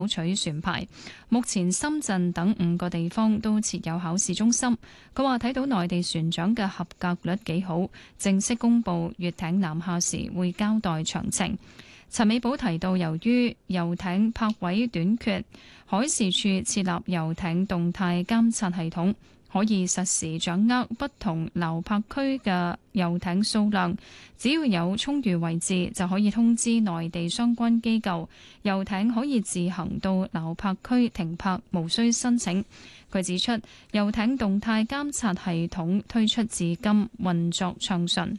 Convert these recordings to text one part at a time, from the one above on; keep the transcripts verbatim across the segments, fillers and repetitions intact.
取船牌。目前深圳等五個地方都設有考試中心。佢話睇到內地船長嘅合格率幾好，正式公布閱艇南下時會交代詳情。陳美寶提到，由於遊艇泊位短缺，海事處設立遊艇動態監察系統，可以實時掌握不同撈泊區嘅遊艇數量，只要有充裕位置就可以通知內地相關機構，遊艇可以自行到撈泊區停泊，無需申請。佢指出，遊艇動態監察系統推出至今運作暢順。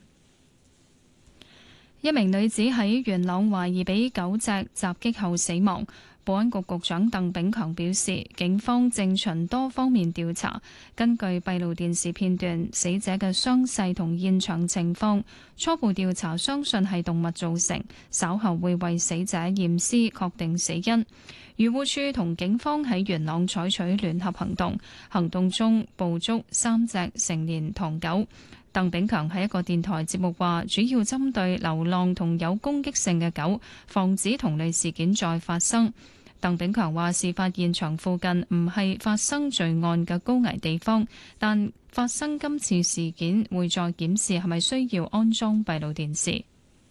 一名女子喺元朗懷疑被狗隻襲擊後死亡。保安局局長鄧炳強表示，警方正循多方面調查，根據閉路電視片段，死者嘅傷勢同現場情況，初步調查相信係動物造成，稍後會為死者驗屍確定死因。漁護署同警方喺元朗採取聯合行動，行動中捕捉三隻成年唐狗。鄧炳強喺一個電台節目話，主要針對流浪同有攻擊性嘅狗，防止同類事件再發生。鄧炳強話，事發現場附近唔係發生罪案嘅高危地方，但發生今次事件會再檢視係咪需要安裝閉路電視。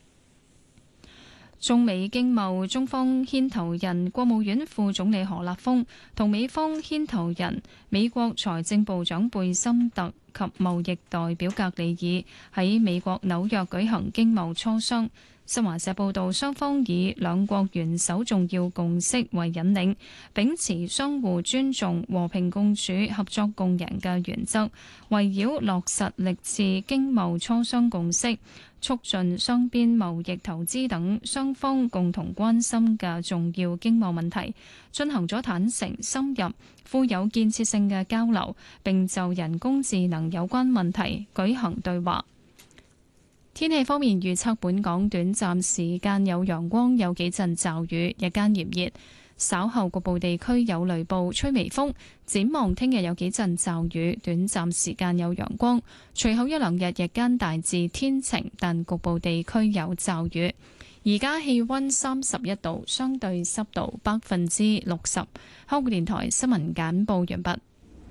中美經貿中方牽頭人國務院副總理何立峰同美方牽頭人美國財政部長貝森特及貿易代表格里爾喺美國紐約舉行經貿磋商。新華社報道，雙方以兩國元首重要共識為引領，秉持相互尊重、和平共處、合作共贏嘅原則，圍繞落實歷次經貿磋商共識，促進雙邊貿易、投資等雙方共同關心嘅重要經貿問題，進行咗坦誠、深入、富有建設性嘅交流，並就人工智能有關問題舉行對話。天氣方面預測，本港短暫時間有陽光，有幾陣驟雨，日間炎熱，稍後局部地區有雷暴，吹微風。展望聽日有幾陣驟雨，短暫時間有陽光，隨後一兩日日間大致天晴，但局部地區有驟雨。而家氣溫三十一度，相對濕度百分之六十。香港電台新聞簡報完畢。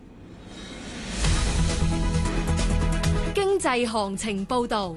經濟行情報道。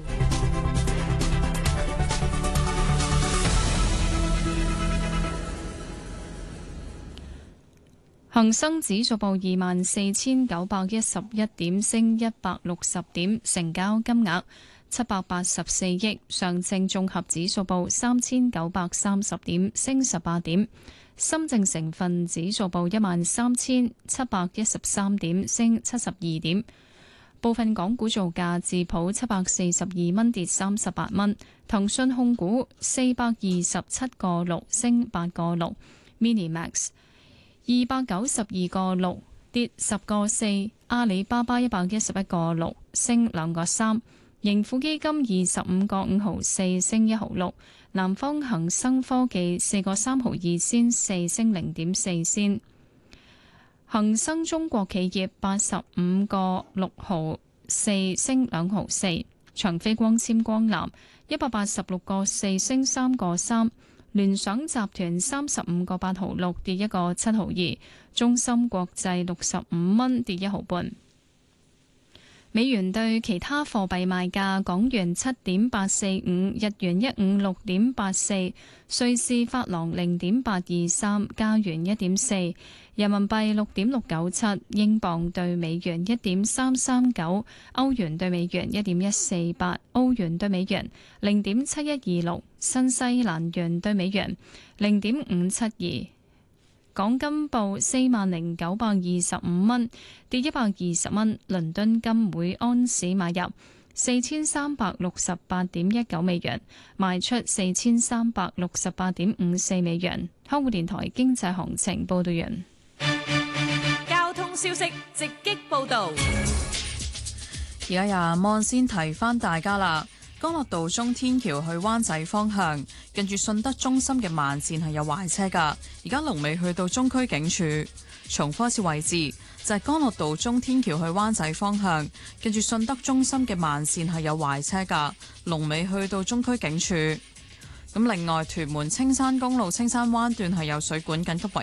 恒生指數報二萬四千九百一十一點，升一百六十點，成交金額七百八十四億。上證綜合指數報三千九百三十點，升十八點。深證成分指數報一萬三千七百一十三點，升七十二點。部分港股造價，智普七百四十二蚊，跌三十八蚊。騰訊控股四百二十七個六，升八個六。Minimax二百九十二個六，跌十個四。阿里巴巴一百一十一個六，升兩個三。盈富基金二十五個五毫四，升一毫六。南方恒生科技四個三毫二仙四，升零點四仙。恒生中國企業八十五個六毫四，升兩毫四。長飛光纖光纜一百八十六個四，升三個三。聯想集團三十五個八毫六，跌一個七毫二。中芯國際六十五蚊，跌一毫半。美元對其他貨幣賣價：港元七點八四五，日元一五六點八四，瑞士法郎零點八二三，加元一點四，人民幣六點六九七，英鎊對美元一點三三九，歐元對美元一點一四八，澳元對美元零點七一二六，新西蘭元對美元零點五七二。港金報四萬零九百二十五蚊，跌一百二十蚊。倫敦金每安士買入四千三百六十八點一九美元，賣出四千三百六十八點五四美元。香港電台經濟行情報道完。 交通消息直擊報道。 而家有阿 Mon 先提翻大家啦。干諾道中天橋去灣仔方向，近住順德中心嘅慢線係有壞車噶。而家龍尾去到中區警署。重複一次位置就係干諾道中天橋去灣仔方向，近住順德中心嘅慢線係有壞車噶。龍尾去到中區警署。 咁另外，屯門青山公路青山灣段係有水管緊急維